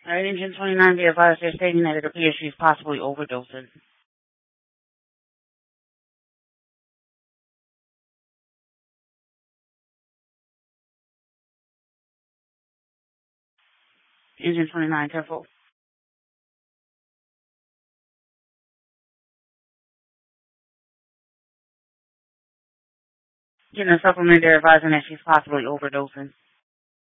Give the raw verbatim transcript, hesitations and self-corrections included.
All right, Engine twenty-nine, the advisor is stating that it appears she's possibly overdosing. Engine twenty-nine, careful. Getting a supplement, they're advising that she's possibly overdosing.